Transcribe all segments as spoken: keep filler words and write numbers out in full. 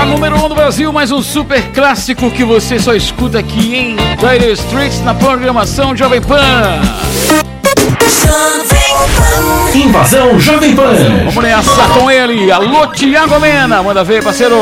A número um do Brasil, mais um super clássico que você só escuta aqui em Dire Streets na programação Jovem Pan. Invasão Jovem Pan. Vamos nessa com ele, alô Tiago Mena, manda ver, parceiro.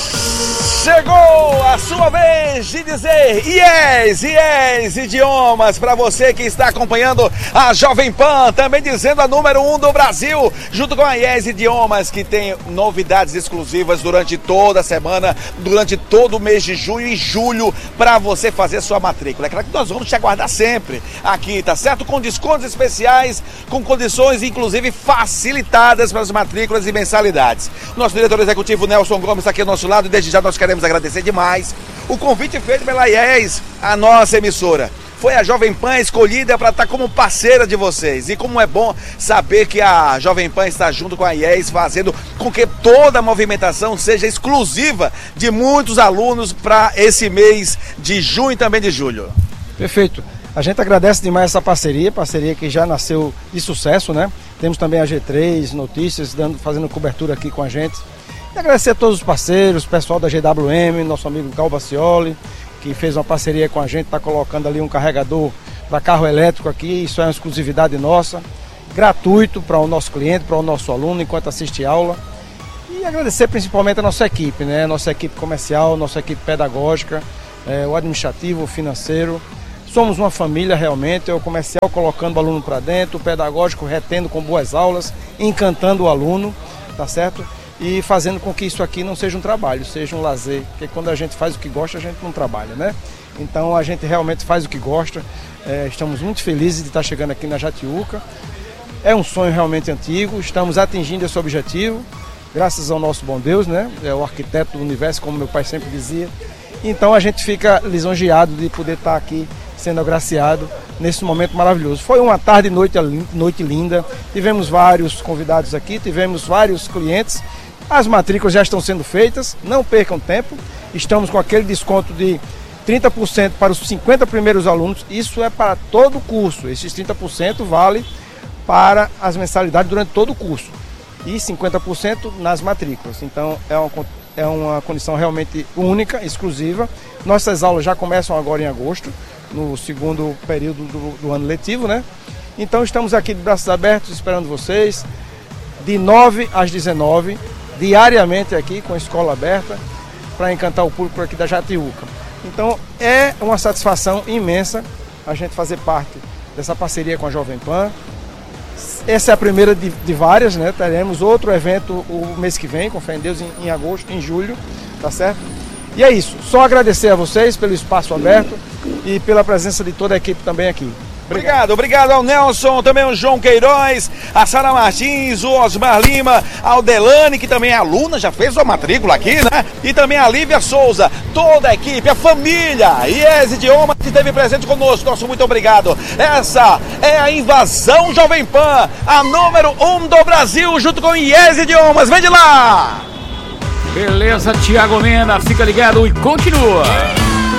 Chegou a sua vez de dizer yes, yes, idiomas para você que está acompanhando a Jovem Pan, também dizendo a número um do Brasil, junto com a Yes Idiomas, que tem novidades exclusivas durante toda a semana, durante todo o mês de junho e julho, para você fazer sua matrícula. É claro que nós vamos te aguardar sempre aqui, tá certo? Com descontos especiais, com condições inclusive facilitadas para as matrículas e mensalidades. Nosso diretor executivo Nelson Gomes está aqui ao nosso lado e desde já nós queremos Queremos agradecer demais o convite feito pela Yes, a nossa emissora. Foi a Jovem Pan escolhida para estar como parceira de vocês. E como é bom saber que a Jovem Pan está junto com a Yes, fazendo com que toda a movimentação seja exclusiva de muitos alunos para esse mês de junho e também de julho. Perfeito. A gente agradece demais essa parceria, parceria que já nasceu de sucesso, né? Temos também a G três Notícias dando, fazendo cobertura aqui com a gente. E agradecer a todos os parceiros, o pessoal da G W M, nosso amigo Cal Bacioli, que fez uma parceria com a gente, está colocando ali um carregador para carro elétrico aqui, isso é uma exclusividade nossa, gratuito para o nosso cliente, para o nosso aluno, enquanto assiste aula. E agradecer principalmente a nossa equipe, né? Nossa equipe comercial, nossa equipe pedagógica, é, o administrativo, o financeiro. Somos uma família realmente, é o comercial colocando o aluno para dentro, o pedagógico retendo com boas aulas, encantando o aluno, tá certo? E fazendo com que isso aqui não seja um trabalho, seja um lazer, porque quando a gente faz o que gosta, a gente não trabalha, né? Então a gente realmente faz o que gosta, é, estamos muito felizes de estar chegando aqui na Jatiuca, é um sonho realmente antigo, estamos atingindo esse objetivo, graças ao nosso bom Deus, né? É o arquiteto do universo, como meu pai sempre dizia, então a gente fica lisonjeado de poder estar aqui sendo agraciado nesse momento maravilhoso. Foi uma tarde e noite, noite linda, tivemos vários convidados aqui, tivemos vários clientes. As matrículas já estão sendo feitas, não percam tempo, estamos com aquele desconto de trinta por cento para os cinquenta primeiros alunos, isso é para todo o curso, esses trinta por cento vale para as mensalidades durante todo o curso e cinquenta por cento nas matrículas, então é uma, é uma condição realmente única, exclusiva. Nossas aulas já começam agora em agosto, no segundo período do, do ano letivo, né? Então estamos aqui de braços abertos esperando vocês, de nove às dezenove, diariamente aqui com a escola aberta para encantar o público aqui da Jatiuca. Então é uma satisfação imensa a gente fazer parte dessa parceria com a Jovem Pan. Essa é a primeira de, de várias, né? Teremos outro evento o mês que vem, com fé em Deus, em, em agosto, em julho, tá certo? E é isso, só agradecer a vocês pelo espaço aberto e pela presença de toda a equipe também aqui. Obrigado, obrigado ao Nelson, também ao João Queiroz, a Sara Martins, o Osmar Lima, a Delane, que também é aluna, já fez sua matrícula aqui, né? E também a Lívia Souza, toda a equipe, a família, Yes Idiomas, que esteve presente conosco, nosso muito obrigado. Essa é a Invasão Jovem Pan, a número um do Brasil, junto com Yes Idiomas, vem de lá! Beleza, Tiago Mena, fica ligado e continua.